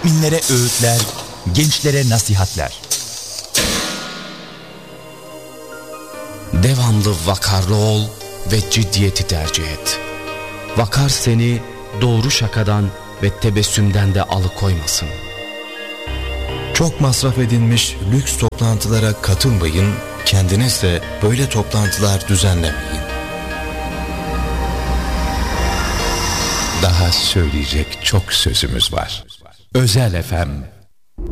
müminlere öğütler, gençlere nasihatler. Devamlı vakarlı ol ve ciddiyeti tercih et. Vakar seni doğru şakadan ve tebessümden de alıkoymasın. Çok masraf edilmiş lüks toplantılara katılmayın, kendiniz de böyle toplantılar düzenlemeyin. Daha söyleyecek çok sözümüz var. Özel FM